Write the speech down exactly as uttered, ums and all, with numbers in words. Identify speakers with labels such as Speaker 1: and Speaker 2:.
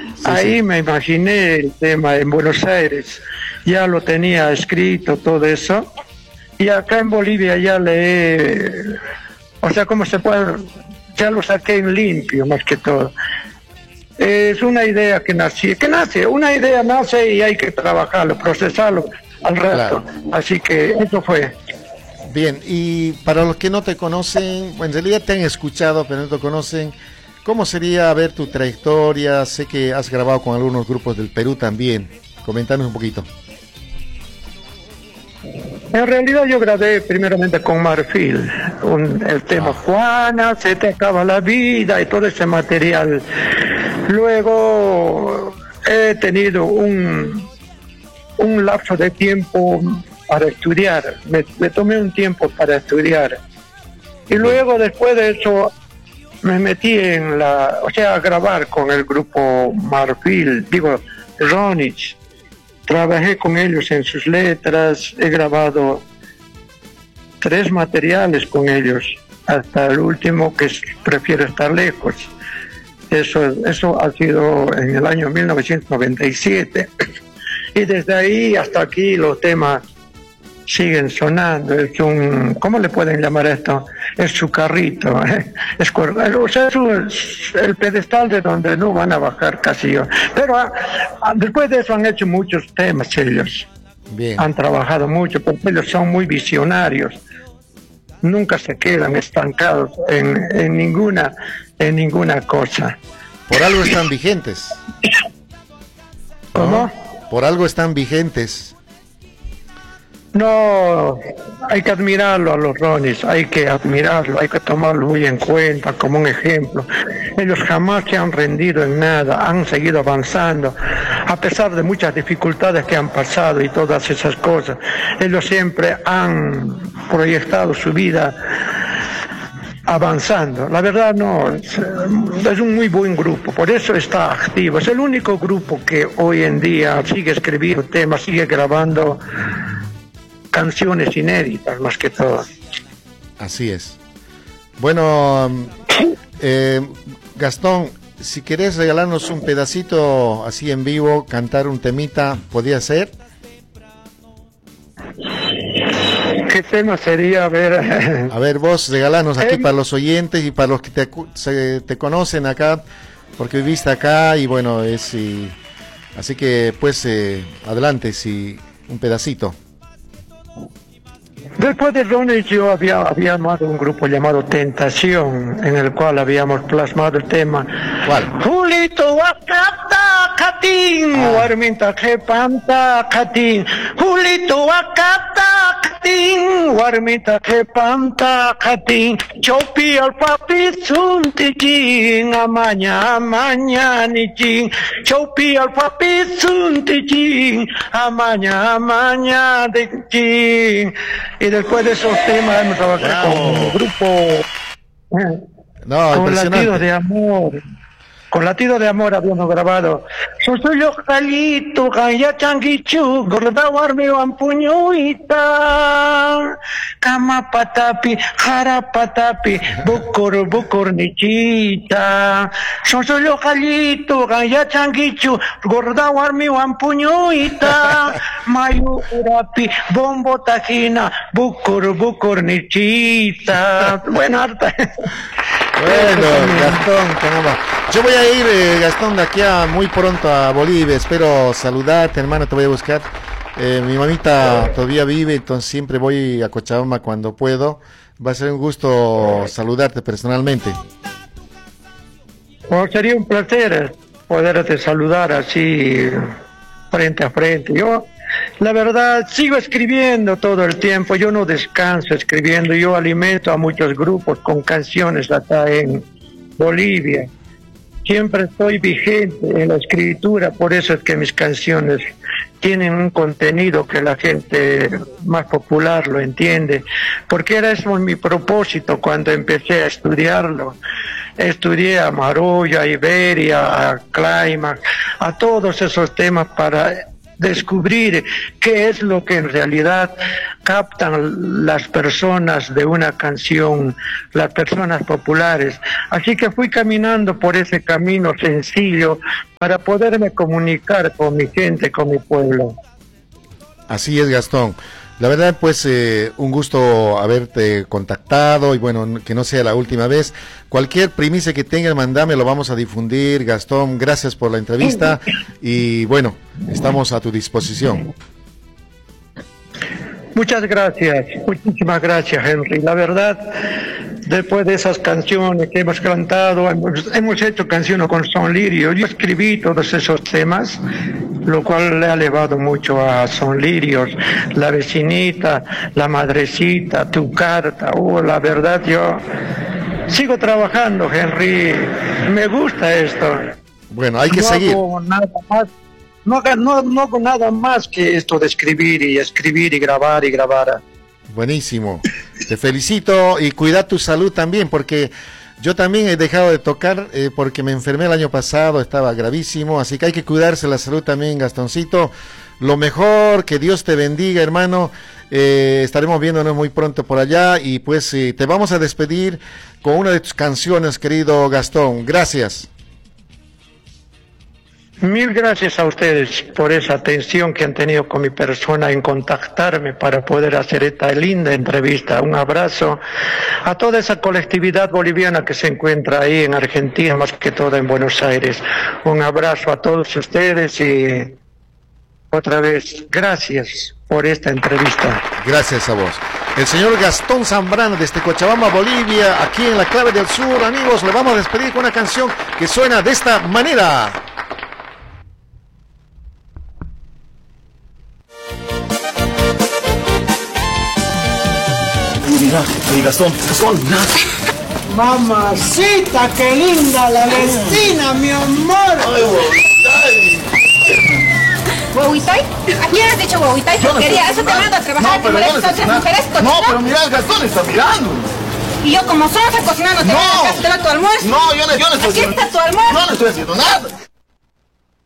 Speaker 1: Sí,
Speaker 2: Ahí
Speaker 1: sí.
Speaker 2: me imaginé el tema en Buenos Aires, ya lo tenía escrito todo eso, y acá en Bolivia ya le he, o sea, ¿cómo se puede? Ya lo saqué en limpio más que todo. Es una idea que nació, que nace, una idea nace y hay que trabajarlo, procesarlo al rato.
Speaker 1: Claro.
Speaker 2: Así que eso fue.
Speaker 1: Bien, y para los que no te conocen, bueno, en realidad te han escuchado, pero no te conocen, ¿cómo sería ver tu trayectoria? Sé que has grabado con algunos grupos del Perú también. Coméntanos un poquito.
Speaker 2: En realidad yo grabé primeramente con Marfil, un- el tema
Speaker 1: Ah.
Speaker 2: Juana, se te acaba la vida y todo ese material. Luego he tenido un, un lapso de tiempo para estudiar, me, me tomé un tiempo para estudiar. Y luego después de eso me metí en la, o sea, a grabar con el grupo Marfil, digo, Ronich. Trabajé con ellos en sus letras, he grabado tres materiales con ellos, hasta el último que es Prefiero estar lejos. Eso, eso ha sido en el año mil novecientos noventa y siete. Y desde ahí hasta aquí los temas siguen sonando. Es un, ¿cómo le pueden llamar esto? Es su carrito, ¿eh? Es, cuer- o sea, es un- es el pedestal de donde no van a bajar casi yo. Pero ah, ah, después de eso han hecho muchos temas ellos.
Speaker 1: Bien.
Speaker 2: Han trabajado mucho, porque ellos son muy visionarios. Nunca se quedan estancados en, en ninguna, en ninguna cosa.
Speaker 1: Por algo están vigentes.
Speaker 2: ¿Cómo?
Speaker 1: ¿No? Por algo están vigentes.
Speaker 2: No, hay que admirarlo a los Ronis, hay que admirarlo, hay que tomarlo muy en cuenta como un ejemplo. Ellos jamás se han rendido en nada, han seguido avanzando, a pesar de muchas dificultades que han pasado y todas esas cosas. Ellos siempre han proyectado su vida avanzando. La verdad no, es, es un muy buen grupo, por eso está activo. Es el único grupo que hoy en día sigue escribiendo temas, sigue grabando canciones inéditas más que todo.
Speaker 1: Así es. Bueno, eh, Gastón, si querés regalarnos un pedacito así en vivo, cantar un temita, ¿podría ser?
Speaker 2: ¿Qué tema sería? A ver.
Speaker 1: A ver, vos regalanos aquí
Speaker 2: Eh,
Speaker 1: para los oyentes y para los que te, acu- se- te conocen acá, porque viviste acá y bueno, es y, así que pues eh, adelante, si un pedacito.
Speaker 2: Después de Ronnie yo había, había armado un grupo llamado Tentación, en el cual habíamos plasmado el tema
Speaker 1: ¿Cuál?
Speaker 2: Julito Wakata Katin,
Speaker 1: Ah.
Speaker 2: Warminta Jepanta Katin, Julito Wakata Katin, Warminta Jepanta Katin, Chopi al papi suntichin, amaña, amaña, nichin, Chopi al papi suntichin, amaña, amaña, nichin. Y después de esos temas hemos trabajado con un grupo eh,
Speaker 1: No,
Speaker 2: con latidos
Speaker 1: impresionante.
Speaker 2: de amor. Con latidos de amor habíamos grabado. Sosuyo Jalito, Gaya Changuichu, Gorda Warmeo Ampuñuita, Kama Patapi, Jara Patapi, Bucor, Bucor Nichita. Sosuyo Jalito, Gaya Changuichu, Gorda Warmeo Ampuñuita, Mayu Urapi, Bombo Tajina, Bucor, Bucor Nichita. Bueno, harta.
Speaker 1: Bueno, Gastón, caramba. Yo voy a ir, eh, Gastón, de aquí a muy pronto a Bolivia. Espero saludarte, hermano, te voy a buscar. Eh, mi mamita todavía vive, entonces siempre voy a Cochabamba cuando puedo. Va a ser un gusto saludarte personalmente.
Speaker 2: Bueno, sería un placer poderte saludar así frente a frente. Yo, la verdad, sigo escribiendo todo el tiempo, yo no descanso escribiendo, yo alimento a muchos grupos con canciones acá en Bolivia. Siempre estoy vigente en la escritura, por eso es que mis canciones tienen un contenido que la gente más popular lo entiende, porque era eso mi propósito cuando empecé a estudiarlo. Estudié a Maroya, a Iberia, a Climax, a todos esos temas para descubrir qué es lo que en realidad captan las personas de una canción, las personas populares. Así que fui caminando por ese camino sencillo para poderme comunicar con mi gente, con mi pueblo.
Speaker 1: Así es, Gastón. La verdad, pues, eh, un gusto haberte contactado y bueno, que no sea la última vez. Cualquier primicia que tengas, mandame, lo vamos a difundir. Gastón, gracias por la entrevista y bueno, estamos a tu disposición.
Speaker 2: Muchas gracias, muchísimas gracias, Henry. La verdad, después de esas canciones que hemos cantado, hemos, hemos hecho canciones con Son Lirio. Yo escribí todos esos temas, lo cual le ha elevado mucho a Son Lirios, La Vecinita, La Madrecita, Tu Carta. Oh, la verdad, yo sigo trabajando, Henry. Me gusta esto.
Speaker 1: Bueno, hay que
Speaker 2: no
Speaker 1: seguir.
Speaker 2: Hago nada más. No, no, no hago nada más que esto de escribir y escribir y grabar y grabar.
Speaker 1: Buenísimo. Te felicito y cuida tu salud también, porque yo también he dejado de tocar eh, porque me enfermé el año pasado, estaba gravísimo, así que hay que cuidarse la salud también, Gastoncito. Lo mejor, que Dios te bendiga, hermano. Eh, estaremos viéndonos muy pronto por allá y pues eh, te vamos a despedir con una de tus canciones, querido Gastón. Gracias.
Speaker 2: Mil gracias a ustedes por esa atención que han tenido con mi persona en contactarme para poder hacer esta linda entrevista. Un abrazo a toda esa colectividad boliviana que se encuentra ahí en Argentina, más que todo en Buenos Aires. Un abrazo a todos ustedes y otra vez, gracias por esta entrevista.
Speaker 1: Gracias a vos. El señor Gastón Zambrano desde Cochabamba, Bolivia, aquí en la Clave del Sur. Amigos, le vamos a despedir con una canción que suena de esta manera.
Speaker 3: Mira, mira, Gastón, Gastón, mira.
Speaker 4: Mamacita, qué linda la vecina, mi amor.
Speaker 3: Ay, Guaguitay.
Speaker 5: ¿Guaguitay? ¿A quién has dicho Guaguitay?
Speaker 3: Yo no
Speaker 5: Quería,
Speaker 3: estoy-
Speaker 5: eso te
Speaker 3: no,
Speaker 5: mando a trabajar,
Speaker 3: no,
Speaker 5: te
Speaker 3: pero yo no
Speaker 5: molestas
Speaker 3: estoy
Speaker 5: otras mujeres,
Speaker 3: cocinando.
Speaker 5: cochino.
Speaker 3: No, pero mira, Gastón está mirando.
Speaker 5: Y yo como solo está cocinando, te
Speaker 3: No.
Speaker 5: voy a la casa, te doy tu almuerzo.
Speaker 3: No, yo no, yo no estoy
Speaker 5: Aquí
Speaker 3: haciendo
Speaker 5: está tu almuerzo.
Speaker 3: No, no estoy haciendo nada.